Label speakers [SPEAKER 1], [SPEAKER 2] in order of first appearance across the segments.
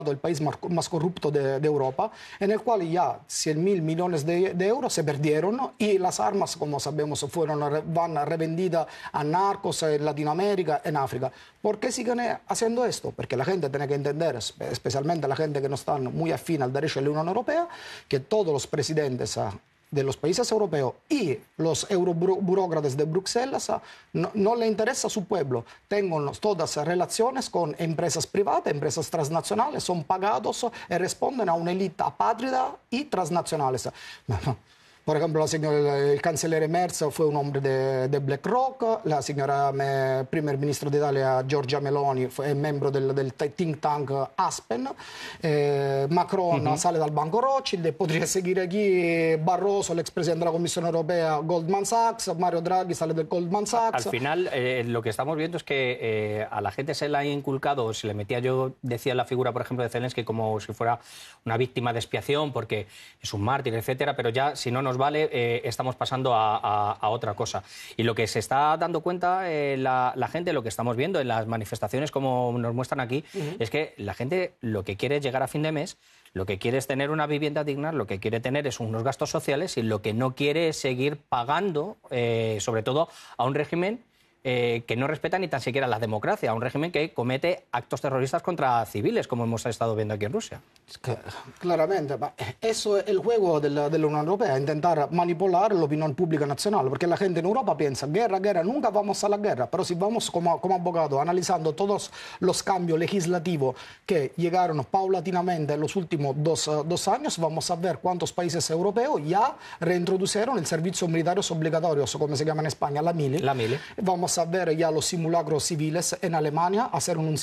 [SPEAKER 1] el país más corrupto de Europa, en el cual ya 100.000 millones de euros se perdieron y las armas, como sabemos, van revendidas a narcos en Latinoamérica, en África. ¿Por qué siguen haciendo esto? Porque la gente tiene que entender, especialmente la gente que no está muy afín al derecho de la Unión Europea, que todos los presidentes de los países europeos y los euroburócratas de Bruselas no le interesa a su pueblo. Tengan todas relaciones con empresas privadas, empresas transnacionales, son pagados y responden a una élite apátrida y transnacionales. Por ejemplo, el canciller Merz fue un hombre de BlackRock, la señora primer ministro de Italia, Giorgia Meloni, fue miembro del think tank Aspen, Macron sale dal Banco Rothschild, podría seguir aquí Barroso, el expresidente de la Comisión Europea, Goldman Sachs, Mario Draghi sale del Goldman Sachs.
[SPEAKER 2] Al final, lo que estamos viendo es que a la gente se le ha inculcado, se le metía, yo decía la figura, por ejemplo, de Zelensky como si fuera una víctima de expiación porque es un mártir, etcétera, pero ya si no nos vale, estamos pasando a otra cosa. Y lo que se está dando cuenta la gente, lo que estamos viendo en las manifestaciones, como nos muestran aquí, es que la gente lo que quiere es llegar a fin de mes, lo que quiere es tener una vivienda digna, lo que quiere tener es unos gastos sociales y lo que no quiere es seguir pagando, sobre todo a un régimen que no respeta ni tan siquiera la democracia, a un régimen que comete actos terroristas contra civiles, como hemos estado viendo aquí en Rusia.
[SPEAKER 1] Claramente, eso es el juego de la Unión Europea, intentar manipular la opinión pública nacional, porque la gente en Europa piensa, guerra, guerra, nunca vamos a la guerra, pero si vamos como abogados analizando todos los cambios legislativos que llegaron paulatinamente en los últimos dos años, vamos a ver cuántos países europeos ya reintrodujeron el servicio militar obligatorio, como se llama en España, la mili. Vamos a ver ya los simulacros civiles en Alemania, hacer un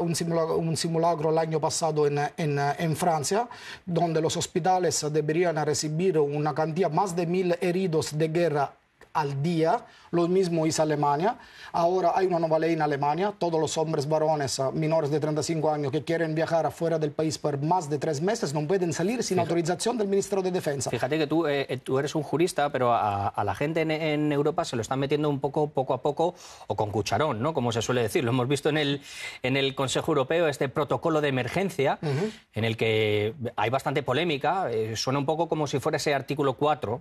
[SPEAKER 1] simulacro el año pasado en Francia, donde los hospitales deberían recibir una cantidad más de 1.000 heridos de guerra al día. Lo mismo hizo Alemania. Ahora hay una nueva ley en Alemania. Todos los hombres varones menores de 35 años que quieren viajar afuera del país por más de 3 meses no pueden salir sin autorización del Ministro de Defensa.
[SPEAKER 2] Fíjate que tú eres un jurista, pero a la gente en Europa se lo están metiendo un poco a poco, o con cucharón, ¿no? Como se suele decir. Lo hemos visto en el Consejo Europeo, este protocolo de emergencia, en el que hay bastante polémica. Suena un poco como si fuera ese artículo 4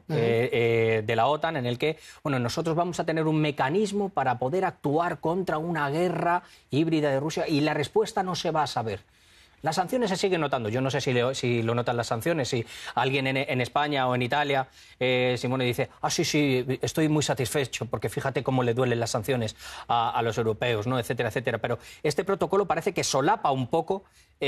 [SPEAKER 2] de la OTAN, en el que, bueno, nosotros vamos a tener un mecanismo para poder actuar contra una guerra híbrida de Rusia y la respuesta no se va a saber. Las sanciones se siguen notando. Yo no sé si lo notan las sanciones, si alguien en España o en Italia, Simone, dice, sí, estoy muy satisfecho porque fíjate cómo le duelen las sanciones a los europeos, ¿no? Etcétera, etcétera. Pero este protocolo parece que solapa un poco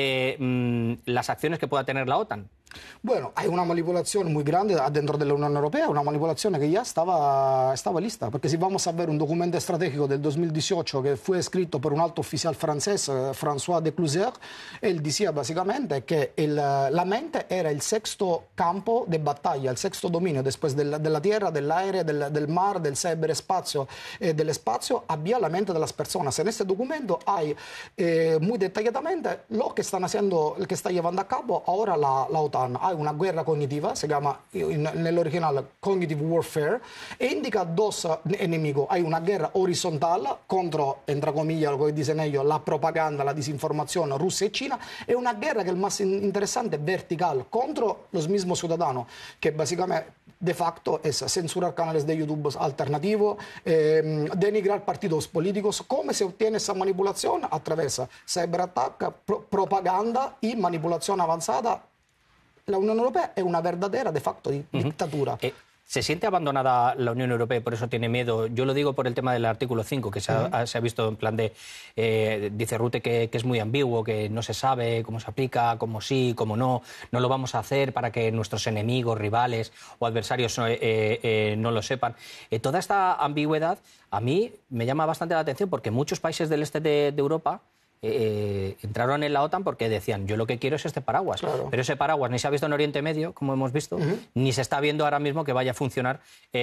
[SPEAKER 2] las acciones que pueda tener la OTAN.
[SPEAKER 1] Bueno, hay una manipulación muy grande dentro de la Unión Europea, una manipulación que ya estaba lista, porque si vamos a ver un documento estratégico del 2018 que fue escrito por un alto oficial francés, François de Clouzet, él decía básicamente que la mente era el sexto campo de batalla, el sexto dominio, después de la tierra, del aire, del mar, del ciberespacio, del espacio, había la mente de las personas. En este documento hay muy detalladamente lo que están haciendo, el que está llevando a cabo ahora la OTAN. Hay una guerra cognitiva, se llama en el original Cognitive Warfare, e indica dos enemigos. Hay una guerra horizontal contra, entre comillas, lo que dicen ellos, la propaganda, la desinformación, Rusia y China, y una guerra que es más interesante, vertical, contra los mismos ciudadanos, que básicamente de facto es censurar canales de YouTube alternativos, denigrar partidos políticos. ¿Cómo se obtiene esa manipulación? A través de ciberataque, propaganda y manipulación avanzada. La Unión Europea es una verdadera, de facto, dictadura.
[SPEAKER 2] ¿Se siente abandonada la Unión Europea y por eso tiene miedo? Yo lo digo por el tema del artículo 5, que se ha visto en plan de... dice Rutte que es muy ambiguo, que no se sabe cómo se aplica, cómo sí, cómo no lo vamos a hacer para que nuestros enemigos, rivales o adversarios no lo sepan. Toda esta ambigüedad a mí me llama bastante la atención porque muchos países del este de Europa entraron en la OTAN porque decían, yo lo que quiero es este paraguas. Claro. Pero ese paraguas ni se ha visto en Oriente Medio, como hemos visto, ni se está viendo ahora mismo que vaya a funcionar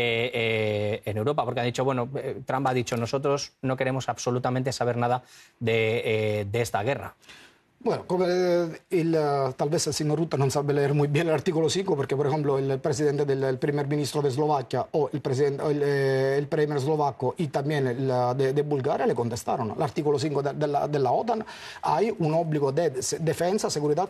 [SPEAKER 2] en Europa, porque han dicho, bueno, Trump ha dicho, nosotros no queremos absolutamente saber nada de esta guerra.
[SPEAKER 1] Bueno, tal vez el señor Rutte no sabe leer muy bien el artículo 5 porque, por ejemplo, el presidente del primer ministro de Eslovaquia o el premier eslovaco y también de Bulgaria le contestaron. El artículo 5 de la OTAN hay un obbligo de defensa, seguridad